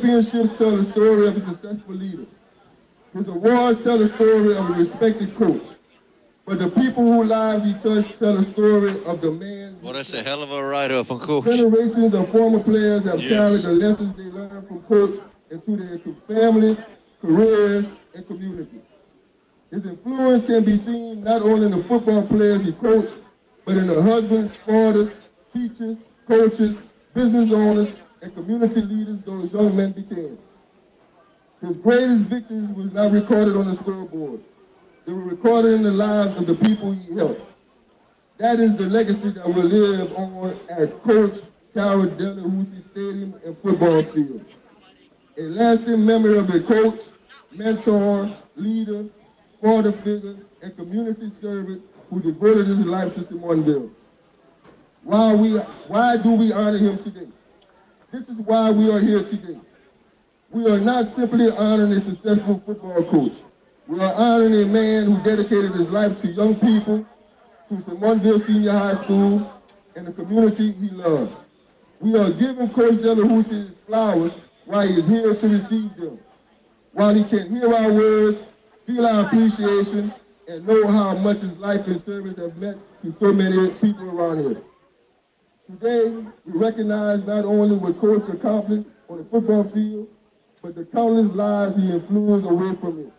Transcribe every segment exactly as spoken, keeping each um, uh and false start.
championships tell the story of a successful leader. His awards tell the story of a respected coach. But the people whose lives he touched tell the story of the man. Well, that's a hell of a write-up on Coach. Generations of former players have Yes. carried the lessons they learned from Coach into their families, careers, and communities. His influence can be seen not only in the football players he coached, but in the husbands, fathers, teachers, coaches, business owners, and community leaders those young men became. His greatest victories was not recorded on the scoreboard. They were recorded in the lives of the people he helped. That is the legacy that will live on at Coach Carol Delahousie Stadium and football field. A lasting memory of a coach, mentor, leader, father figure, and community servant who devoted his life to Simonville. Why, we, why do we honor him today? This is why we are here today. We are not simply honoring a successful football coach. We are honoring a man who dedicated his life to young people, to Simonville Senior High School, and the community he loves. We are giving Coach Delahousie his flowers while he is here to receive them, while he can hear our words, feel our appreciation, and know how much his life and service have meant to so many people around here. Today, we recognize not only what Coach accomplished on the football field, but the countless lives he influenced away from it.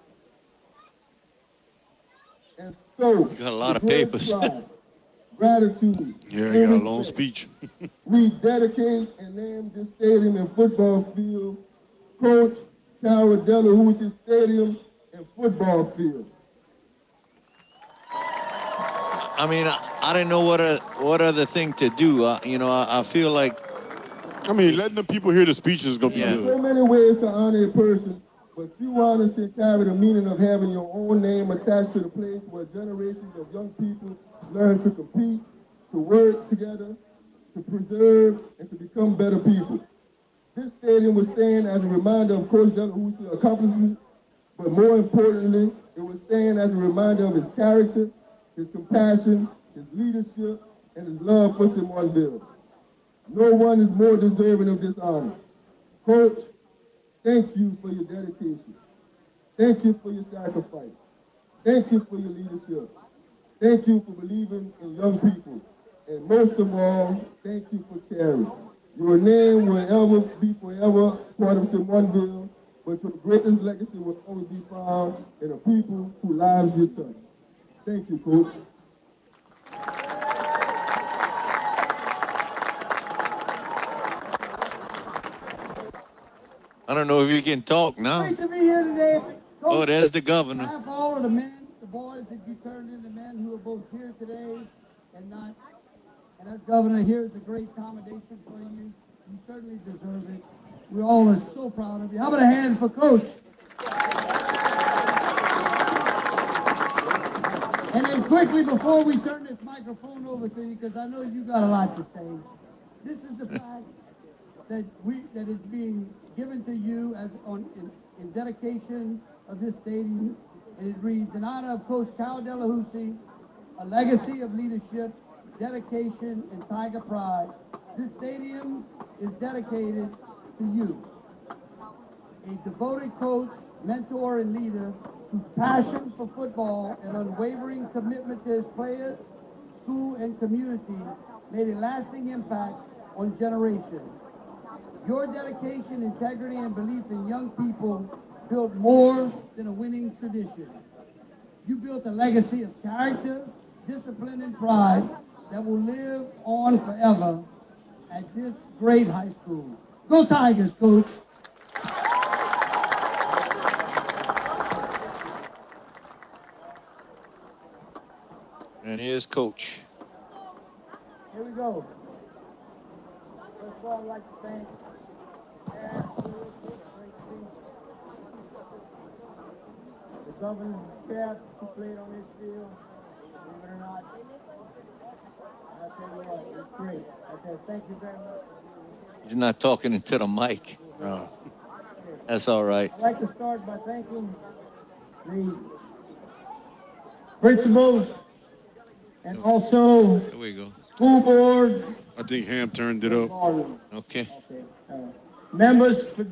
And so, You got a lot of papers. Pride, gratitude. Yeah, he got a long speech. We dedicate and name this stadium and football field Coach Carol Delahousie Stadium and football field. I mean, I, I didn't know what a, what other thing to do. Uh, you know, I, I feel like. I mean, letting the people hear the speech is going to Yeah. be There's good. so many ways to honor a person, but few honors can carry the meaning of having your own name attached to the place where generations of young people learn to compete, to work together, to preserve, and to become better people. This stadium was stand as a reminder of Coach Delahousie's accomplishments, but more importantly, it was stand as a reminder of his character, his compassion, his leadership, and his love for Simonville. No one is more deserving of this honor. Coach, thank you for your dedication. Thank you for your sacrifice. Thank you for your leadership. Thank you for believing in young people. And most of all, thank you for caring. Your name will ever be forever part of Simonville, but your greatest legacy will always be found in the people whose lives you touch. Thank you, Coach. I don't know if you can talk now. Great to be here today. Oh, there's the governor. Behalf of all of the men, the boys that you turned into men who are both here today and not. And as governor, here's a great commendation for you. You certainly deserve it. We all are so proud of you. How about a hand for Coach? And then quickly, before we turn this microphone over to you, because I know you got a lot to say, this is the fact that we that is being given to you as on in, in dedication of this stadium. And it reads, in honor of Coach Carol Delahousie, a legacy of leadership, dedication, and Tiger pride. This stadium is dedicated to you, a devoted coach, mentor, and leader whose passion for football and unwavering commitment to his players, school, and community made a lasting impact on generations. Your dedication, integrity, and belief in young people built more than a winning tradition. You built a legacy of character, discipline, and pride that will live on forever at this great high school. Go Tigers, Coach. And here's Coach. Here we go. First of all, I'd like to thank Aaron, the governor's staff who played on this field, believe it or not. I'll tell you what, it's great. I tell you, thank you very much. He's not talking into the mic. No. That's all right. I'd like to start by thanking the principals and also Here we go. school board. I think Ham turned it up. Okay. Okay. Uh, members for